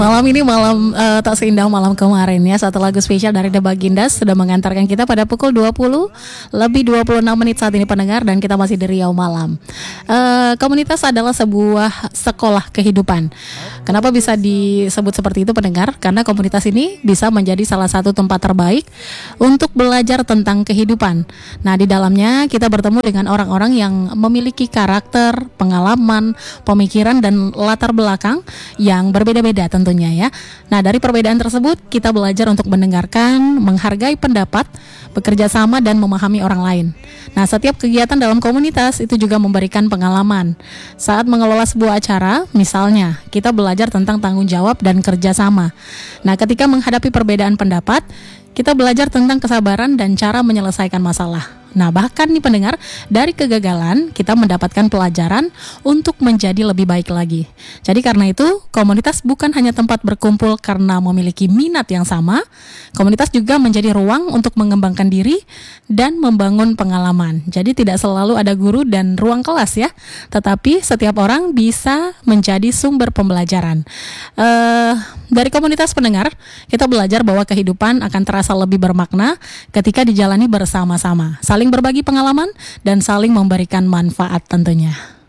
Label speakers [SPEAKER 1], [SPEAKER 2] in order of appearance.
[SPEAKER 1] Malam ini tak seindah malam kemarin ya. Satu lagu spesial dari The Bagindas sudah mengantarkan kita pada pukul 20 lebih 26 menit saat ini pendengar, dan kita masih di Riau Malam. Komunitas adalah sebuah sekolah kehidupan. Kenapa bisa disebut seperti itu pendengar? Karena komunitas ini bisa menjadi salah satu tempat terbaik untuk belajar tentang kehidupan. Nah, di dalamnya kita bertemu dengan orang-orang yang memiliki karakter, pengalaman, pemikiran dan latar belakang yang berbeda-beda tentunya ya. Nah, dari perbedaan tersebut kita belajar untuk mendengarkan, menghargai pendapat, bekerja sama dan memahami orang lain. Nah, setiap kegiatan dalam komunitas itu juga memberikan pengalaman. Saat mengelola sebuah acara, misalnya, kita belajar tentang tanggung jawab dan kerja sama. Nah, ketika menghadapi perbedaan pendapat, kita belajar tentang kesabaran dan cara menyelesaikan masalah. Nah, bahkan nih pendengar, dari kegagalan kita mendapatkan pelajaran untuk menjadi lebih baik lagi. Jadi karena itu, komunitas bukan hanya tempat berkumpul karena memiliki minat yang sama. Komunitas juga menjadi ruang untuk mengembangkan diri dan membangun pengalaman. Jadi tidak selalu ada guru dan ruang kelas ya, tetapi setiap orang bisa menjadi sumber pembelajaran. Dari komunitas pendengar, kita belajar bahwa kehidupan akan terasa lebih bermakna ketika dijalani bersama-sama, saling berbagi pengalaman dan saling memberikan manfaat tentunya.